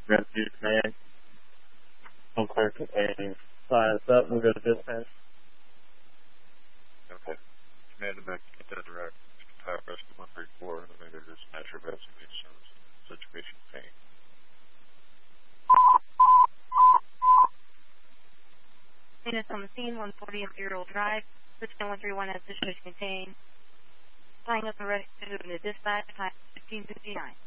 Rescue command. I'm clear to A. Size up, we'll go to dispatch. Okay. Command back to get direct. Rescue 134, and then go to dispatch investigations. Situation pain. Units on the scene, 140 Imperial Drive. Switchdown 131 has situation contained. Flying up and ready to move into dispatch, time 15:59.